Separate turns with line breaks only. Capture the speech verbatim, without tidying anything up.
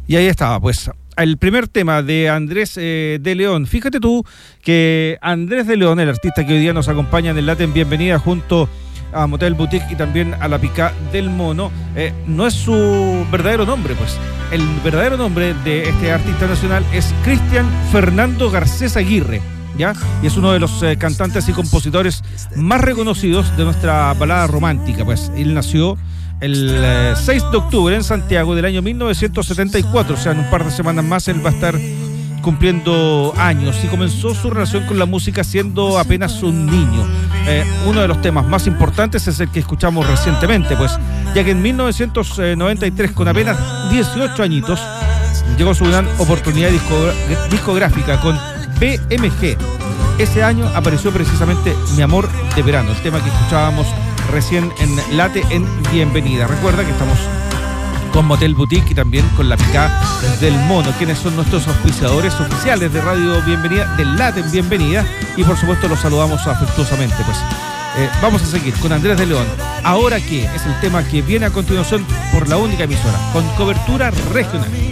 Y ahí estaba, pues, el primer tema de Andrés eh, de León. Fíjate tú que Andrés de León, el artista que hoy día nos acompaña en el Latin Bienvenida junto a Motel Boutique y también a La Picá del Mono, eh, no es su verdadero nombre, pues. El verdadero nombre de este artista nacional es Cristian Fernando Garcés Aguirre, ¿ya? Y es uno de los eh, cantantes y compositores más reconocidos de nuestra balada romántica, pues. Él nació el eh, seis de octubre en Santiago del año mil novecientos setenta y cuatro, o sea, en un par de semanas más él va a estar cumpliendo años, y comenzó su relación con la música siendo apenas un niño. Eh, uno de los temas más importantes es el que escuchamos recientemente, pues, ya que en mil novecientos noventa y tres, con apenas dieciocho añitos, llegó su gran oportunidad discogra- discográfica con B M G. Ese año apareció precisamente Mi Amor de Verano, el tema que escuchábamos recién en Late en Bienvenida. Recuerda que estamos con Motel Boutique y también con La Picá del Mono, quienes son nuestros auspiciadores oficiales de Radio Bienvenida, del Late en Bienvenida, y por supuesto los saludamos afectuosamente. Pues eh, vamos a seguir con Andrés de León. Ahora que es el tema que viene a continuación por la única emisora con cobertura regional.